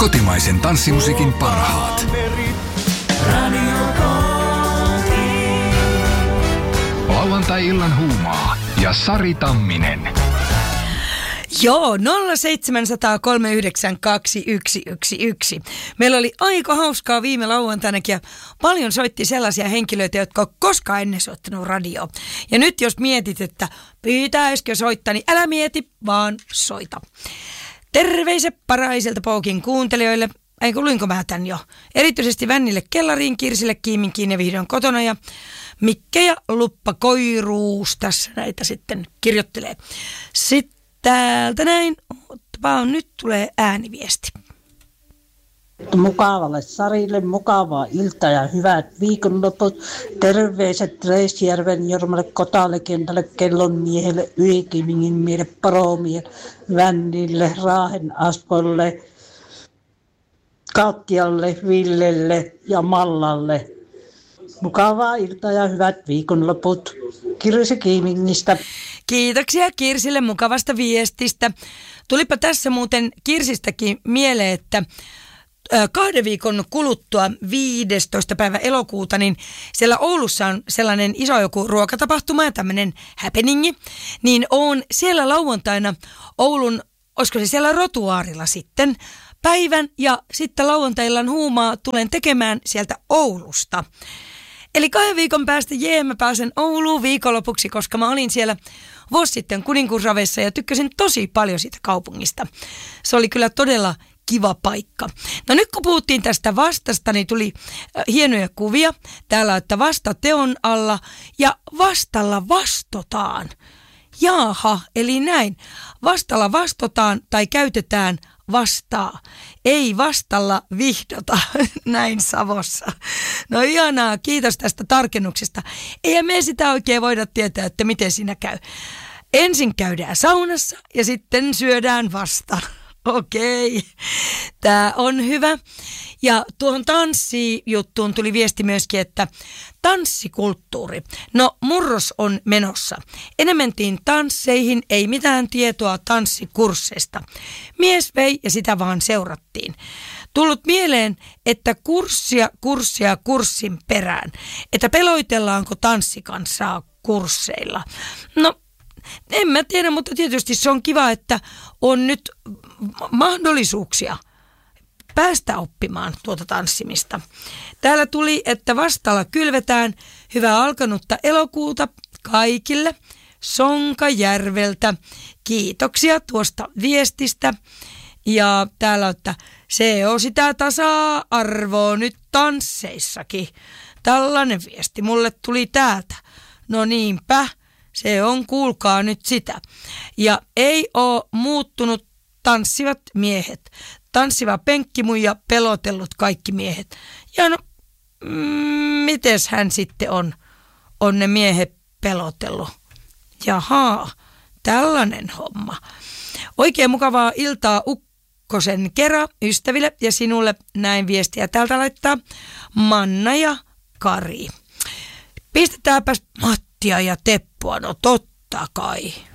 Kotimaisen tanssimusiikin parhaat. Lauantai-illan huumaa ja Sari Tamminen. Joo, 07030921111. Meillä oli aika hauskaa viime lauantainakin ja paljon soitti sellaisia henkilöitä, jotka on koskaan ennen soittanut radioon. Ja nyt jos mietit, että pyytäisikö soittaa, niin älä mieti, vaan soita. Terveiset paraiselta Poukin kuuntelijoille. Ei kuulinko mä tän jo? Erityisesti Vännille kellariin, Kirsille kiiminkiin ja vihdoin kotona ja Mikke ja Luppa Koiruus tässä näitä sitten kirjoittelee. Sitten täältä näin, nyt tulee ääniviesti. Mukavalle Sarille, mukavaa iltaa ja hyvät viikonloput. Terveiset Reisjärven Jormalle, Kotalegendalle, Kellonmiehelle, Ylikimingin miehelle, Poromiehelle, Vännille, Raahen Aspolle, Kauttialle, Villelle ja Mallalle. Mukavaa iltaa ja hyvät viikonloput. Kirsi Kiimingistä. Kiitoksia Kirsille mukavasta viestistä. Tulipa tässä muuten Kirsistäkin mieleen, että 2 viikon kuluttua 15. päivä elokuuta, niin siellä Oulussa on sellainen iso joku ruokatapahtuma ja tämmöinen happeningi, niin on siellä lauantaina Oulun, olisiko se siellä Rotuaarilla sitten, päivän ja sitten lauantaillan huumaa tulen tekemään sieltä Oulusta. Eli 2 viikon päästä mä pääsen Ouluun viikonlopuksi, koska mä olin siellä vuosi sitten Kuninkuusravessa ja tykkäsin tosi paljon siitä kaupungista. Se oli kyllä todella kiva paikka. No nyt kun puhuttiin tästä vastasta, niin tuli hienoja kuvia. Täällä että vasta teon alla ja vastalla vastotaan. Jaaha, eli näin. Vastalla vastotaan tai käytetään vastaa. Ei vastalla vihdota, näin Savossa. No ihanaa, kiitos tästä tarkennuksesta. Eihän me sitä oikein voida tietää, että miten siinä käy. Ensin käydään saunassa ja sitten syödään vasta. Okei, tämä on hyvä. Ja tuohon tanssijuttuun tuli viesti myöskin, että tanssikulttuuri. No murros on menossa. Ennen mentiin tansseihin, ei mitään tietoa tanssikursseista. Mies vei ja sitä vaan seurattiin. Tullut mieleen, että kurssin perään. Että peloitellaanko tanssikansaa kursseilla. No en mä tiedä, mutta tietysti se on kiva, että on nyt mahdollisuuksia päästä oppimaan tuota tanssimista. Täällä tuli, että vastalla kylvetään hyvää alkanutta elokuuta kaikille Sonkajärveltä. Kiitoksia tuosta viestistä. Ja täällä, että se on sitä tasa-arvoa nyt tansseissakin. Tällainen viesti mulle tuli täältä. No niinpä. Se on, kuulkaa nyt sitä. Ja ei ole muuttunut tanssivat miehet. Tanssiva penkkimuija pelotellut kaikki miehet. Ja no, mites hän sitten on ne miehet pelotellut? Jaha, tällainen homma. Oikein mukavaa iltaa Ukkosen kera ystäville ja sinulle näin viestiä. Täältä laittaa Manna ja Kari. Pistetäänpäs Mattia ja Teppua, no totta kai.